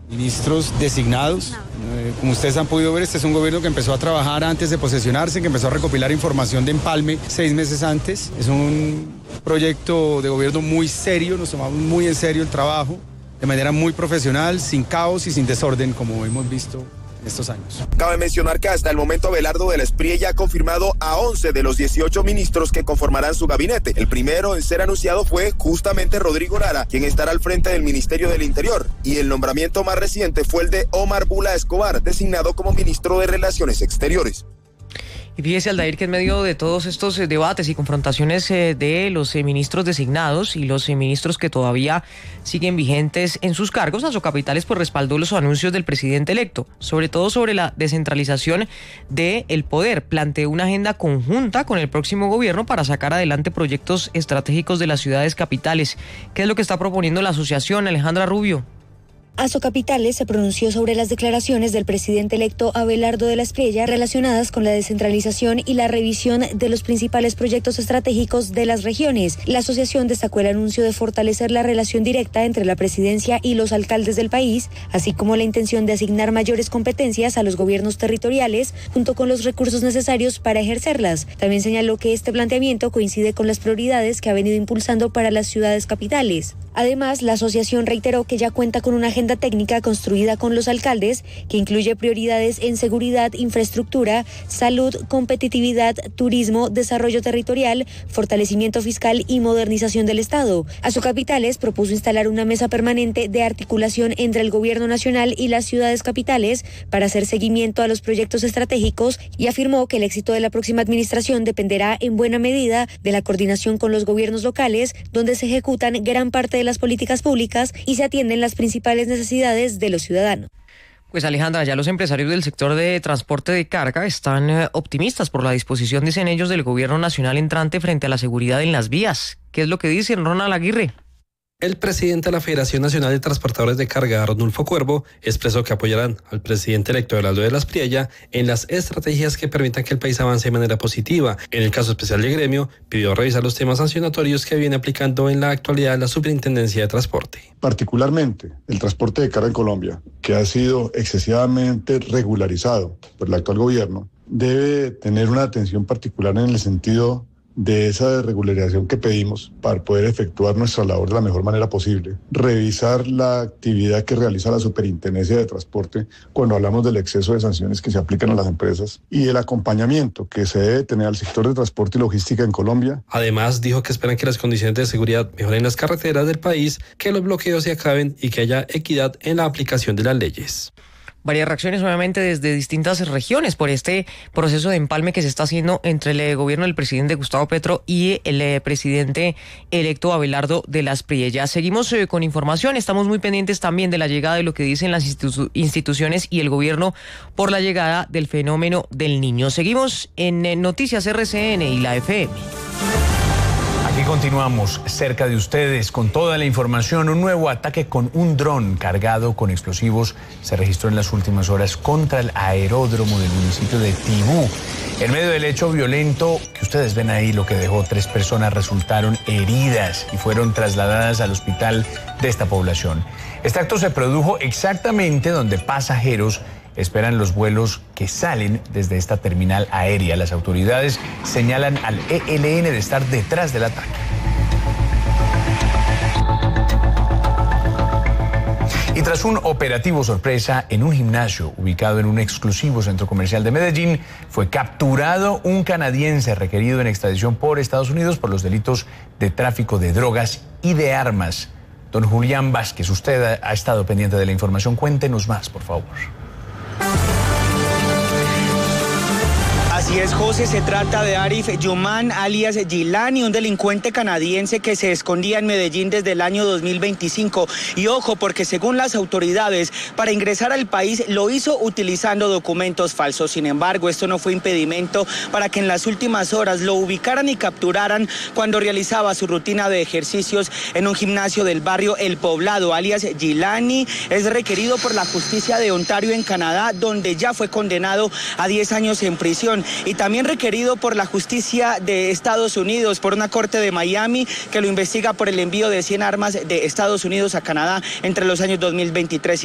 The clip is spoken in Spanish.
Ministros designados. Como ustedes han podido ver, este es un gobierno que empezó a trabajar antes de posesionarse, que empezó a recopilar información de empalme 6 meses antes. Es un proyecto de gobierno muy serio, nos tomamos muy en serio el trabajo, de manera muy profesional, sin caos y sin desorden, como hemos visto estos años. Cabe mencionar que hasta el momento Abelardo de la Espriella ha confirmado a 11 de los 18 ministros que conformarán su gabinete. El primero en ser anunciado fue justamente Rodrigo Lara, quien estará al frente del Ministerio del Interior. Y el nombramiento más reciente fue el de Omar Bula Escobar, designado como ministro de Relaciones Exteriores. Y fíjese, Aldair, que en medio de todos estos debates y confrontaciones de los ministros designados y los ministros que todavía siguen vigentes en sus cargos, Asocapitales pues respaldó los anuncios del presidente electo, sobre todo sobre la descentralización del poder. Planteó una agenda conjunta con el próximo gobierno para sacar adelante proyectos estratégicos de las ciudades capitales. ¿Qué es lo que está proponiendo la asociación, Alejandra Rubio? Asocapitales se pronunció sobre las declaraciones del presidente electo Abelardo de la Espriella relacionadas con la descentralización y la revisión de los principales proyectos estratégicos de las regiones. La asociación destacó el anuncio de fortalecer la relación directa entre la presidencia y los alcaldes del país, así como la intención de asignar mayores competencias a los gobiernos territoriales, junto con los recursos necesarios para ejercerlas. También señaló que este planteamiento coincide con las prioridades que ha venido impulsando para las ciudades capitales. Además, la asociación reiteró que ya cuenta con una agenda técnica construida con los alcaldes que incluye prioridades en seguridad, infraestructura, salud, competitividad, turismo, desarrollo territorial, fortalecimiento fiscal y modernización del Estado. Asocapitales propuso instalar una mesa permanente de articulación entre el gobierno nacional y las ciudades capitales para hacer seguimiento a los proyectos estratégicos y afirmó que el éxito de la próxima administración dependerá en buena medida de la coordinación con los gobiernos locales, donde se ejecutan gran parte de las políticas públicas y se atienden las principales necesidades de los ciudadanos. Pues Alejandra, ya los empresarios del sector de transporte de carga están optimistas por la disposición, dicen ellos, del gobierno nacional entrante frente a la seguridad en las vías. ¿Qué es lo que dicen, Ronald Aguirre? El presidente de la Federación Nacional de Transportadores de Carga, Arnulfo Cuervo, expresó que apoyarán al presidente electo Abelardo de la Espriella en las estrategias que permitan que el país avance de manera positiva. En el caso especial del gremio, pidió revisar los temas sancionatorios que viene aplicando en la actualidad la Superintendencia de Transporte. Particularmente el transporte de carga en Colombia, que ha sido excesivamente regularizado por el actual gobierno, debe tener una atención particular en el sentido de esa regularización que pedimos para poder efectuar nuestra labor de la mejor manera posible. Revisar la actividad que realiza la Superintendencia de Transporte cuando hablamos del exceso de sanciones que se aplican a las empresas y el acompañamiento que se debe tener al sector de transporte y logística en Colombia. Además, dijo que esperan que las condiciones de seguridad mejoren en las carreteras del país, que los bloqueos se acaben y que haya equidad en la aplicación de las leyes. Varias reacciones, obviamente, desde distintas regiones por este proceso de empalme que se está haciendo entre el gobierno del presidente Gustavo Petro y el presidente electo Abelardo de la Espriella. Seguimos con información, estamos muy pendientes también de la llegada de lo que dicen las instituciones y el gobierno por la llegada del fenómeno del Niño. Seguimos en Noticias RCN y la FM. Aquí continuamos cerca de ustedes con toda la información. Un nuevo ataque con un dron cargado con explosivos se registró en las últimas horas contra el aeródromo del municipio de Tibú. En medio del hecho violento que ustedes ven ahí, lo que dejó 3 personas resultaron heridas y fueron trasladadas al hospital de esta población. Este acto se produjo exactamente donde pasajeros esperan los vuelos que salen desde esta terminal aérea. Las autoridades señalan al ELN de estar detrás del ataque. Y tras un operativo sorpresa en un gimnasio ubicado en un exclusivo centro comercial de Medellín, fue capturado un canadiense requerido en extradición por Estados Unidos por los delitos de tráfico de drogas y de armas. Don Julián Vázquez, usted ha estado pendiente de la información. Cuéntenos más, por favor. Así es, José, se trata de Arif Yuman, alias Gilani, un delincuente canadiense que se escondía en Medellín desde el año 2025. Y ojo, porque según las autoridades, para ingresar al país lo hizo utilizando documentos falsos. Sin embargo, esto no fue impedimento para que en las últimas horas lo ubicaran y capturaran cuando realizaba su rutina de ejercicios en un gimnasio del barrio El Poblado. Alias Gilani es requerido por la justicia de Ontario en Canadá, donde ya fue condenado a 10 años en prisión. Y también requerido por la justicia de Estados Unidos, por una corte de Miami que lo investiga por el envío de 100 armas de Estados Unidos a Canadá entre los años 2023 y